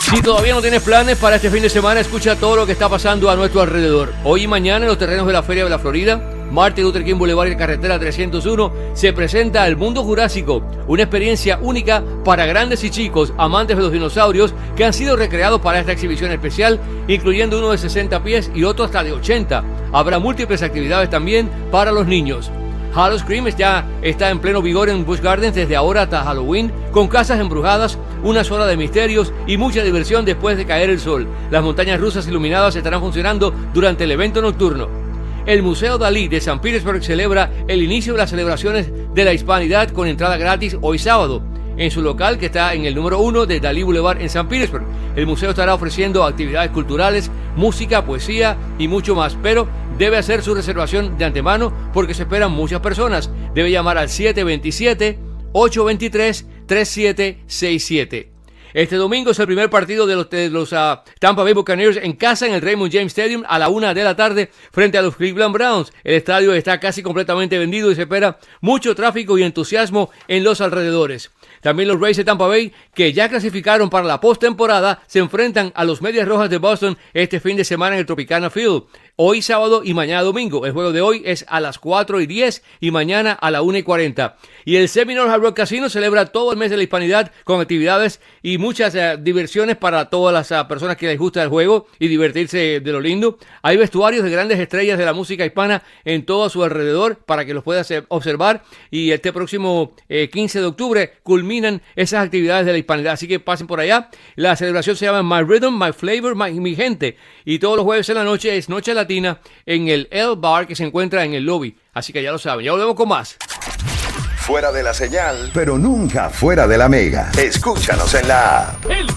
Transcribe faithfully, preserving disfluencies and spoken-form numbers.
Si todavía no tienes planes para este fin de semana, escucha todo lo que está pasando a nuestro alrededor. Hoy y mañana en los terrenos de la Feria de la Florida, Martin Luther King Boulevard y Carretera trescientos uno, se presenta El Mundo Jurásico, una experiencia única para grandes y chicos, amantes de los dinosaurios, que han sido recreados para esta exhibición especial, incluyendo uno de sesenta pies y otro hasta de ochenta. Habrá múltiples actividades también para los niños. Howl-O-Scream ya está en pleno vigor en Busch Gardens desde ahora hasta Halloween, con casas embrujadas, una zona de misterios y mucha diversión después de caer el sol. Las montañas rusas iluminadas estarán funcionando durante el evento nocturno. El Museo Dalí de San Petersburg celebra el inicio de las celebraciones de la hispanidad con entrada gratis hoy sábado, en su local que está en el número uno de Dalí Boulevard en San Petersburg. El museo estará ofreciendo actividades culturales, música, poesía y mucho más, pero debe hacer su reservación de antemano porque se esperan muchas personas. Debe llamar al siete dos siete, ocho dos tres, tres siete seis siete. Este domingo es el primer partido de los, de los uh, Tampa Bay Buccaneers en casa en el Raymond James Stadium a la una de la tarde frente a los Cleveland Browns. El estadio está casi completamente vendido y se espera mucho tráfico y entusiasmo en los alrededores. También los Rays de Tampa Bay, que ya clasificaron para la postemporada, se enfrentan a los Medias Rojas de Boston este fin de semana en el Tropicana Field. Hoy sábado y mañana domingo. El juego de hoy es a las cuatro y diez y mañana a la una y cuarenta. Y el Seminole Hard Rock Casino celebra todo el mes de la hispanidad con actividades y muchas uh, diversiones para todas las uh, personas que les gusta el juego y divertirse de lo lindo. Hay vestuarios de grandes estrellas de la música hispana en todo a su alrededor para que los puedas uh, observar. Y este próximo eh, quince de octubre culminan esas actividades de la hispanidad. Así que pasen por allá. La celebración se llama My Rhythm, My Flavor, My, Mi Gente. Y todos los jueves en la noche es Noche Latina en el El Bar que se encuentra en el lobby. Así que ya lo saben. Ya volvemos con más. Fuera de la señal, pero nunca fuera de la mega. Escúchanos en la app. El